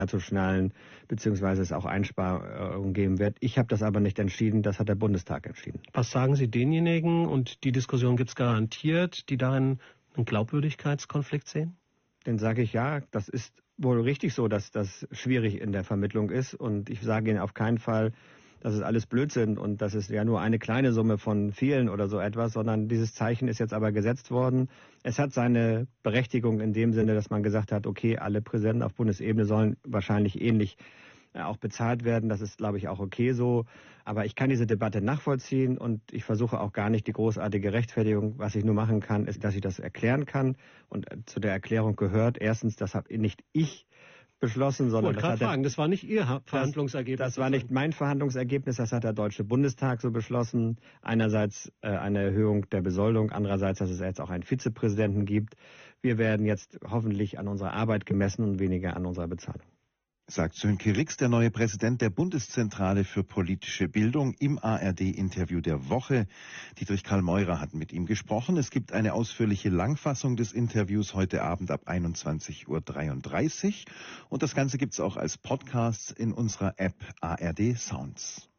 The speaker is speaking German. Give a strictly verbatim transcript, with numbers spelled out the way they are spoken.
zu schnallen, beziehungsweise es auch Einsparungen geben wird. Ich habe das aber nicht entschieden, das hat der Bundestag entschieden. Was sagen Sie denjenigen, und die Diskussion gibt es garantiert, die darin einen Glaubwürdigkeitskonflikt sehen? Dann sage ich, ja, das ist wohl richtig so, dass das schwierig in der Vermittlung ist. Und ich sage Ihnen auf keinen Fall, dass es alles Blödsinn und das ist ja nur eine kleine Summe von vielen oder so etwas, sondern dieses Zeichen ist jetzt aber gesetzt worden. Es hat seine Berechtigung in dem Sinne, dass man gesagt hat, okay, alle Präsidenten auf Bundesebene sollen wahrscheinlich ähnlich auch bezahlt werden. Das ist, glaube ich, auch okay so. Aber ich kann diese Debatte nachvollziehen und ich versuche auch gar nicht die großartige Rechtfertigung. Was ich nur machen kann, ist, dass ich das erklären kann. Und zu der Erklärung gehört erstens, das habe nicht ich beschlossen, sondern das, hat der, fragen, das war nicht Ihr Verhandlungsergebnis. Das, das war nicht mein Verhandlungsergebnis, das hat der Deutsche Bundestag so beschlossen. Einerseits äh, eine Erhöhung der Besoldung, andererseits, dass es jetzt auch einen Vizepräsidenten gibt. Wir werden jetzt hoffentlich an unserer Arbeit gemessen und weniger an unserer Bezahlung. Sagt Sönke Rix, der neue Präsident der Bundeszentrale für politische Bildung, im A R D-Interview der Woche. Dietrich Karl Meurer hat mit ihm gesprochen. Es gibt eine ausführliche Langfassung des Interviews heute Abend ab einundzwanzig Uhr dreiunddreißig. Und das Ganze gibt es auch als Podcast in unserer App A R D Sounds.